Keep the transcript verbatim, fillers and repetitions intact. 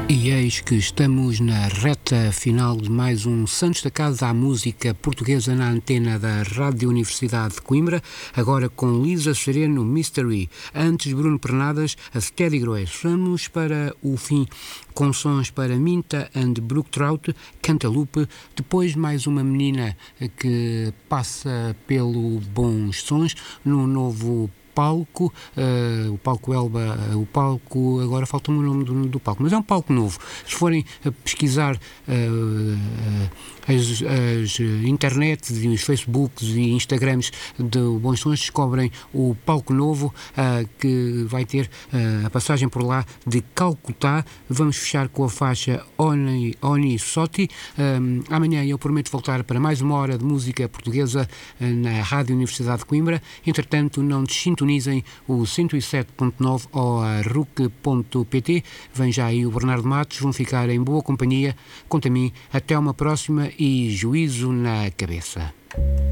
E eis que estamos na reta final de mais um Santos da Casa à música portuguesa na antena da Rádio Universidade de Coimbra, agora com Lisa Sereno, Mystery, antes Bruno Pernadas, a Steady Grace. Vamos para o fim com sons para Minta and Brook Trout, Cantaloupe, depois mais uma menina que passa pelo Bons Sons no novo palco, uh, o palco Elba, uh, o palco, agora falta-me o nome do, do palco, mas é um palco novo. Se forem uh, pesquisar uh, uh, as, as internets e os Facebooks e Instagrams do Bons Sons, descobrem o palco novo uh, que vai ter uh, a passagem por lá de Calcutá. Vamos fechar com a faixa Oni, Oni Soti. Um, amanhã eu prometo voltar para mais uma hora de música portuguesa uh, na Rádio Universidade de Coimbra. Entretanto, não desintonizem o cento e sete ponto nove ou a R U C ponto P T. Vem já aí o Bernardo Matos, vão ficar em boa companhia. Quanto a mim, até uma próxima e juízo na cabeça.